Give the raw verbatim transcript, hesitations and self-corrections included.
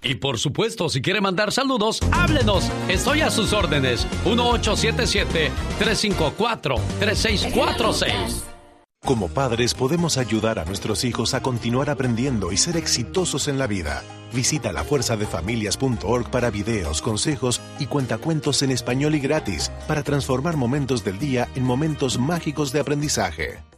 Y por supuesto, si quiere mandar saludos, háblenos. Estoy a sus órdenes. uno ocho siete siete, tres cinco cuatro, tres seis cuatro seis. Como padres podemos ayudar a nuestros hijos a continuar aprendiendo y ser exitosos en la vida. Visita la fuerza de familias punto org para videos, consejos y cuentacuentos en español y gratis para transformar momentos del día en momentos mágicos de aprendizaje.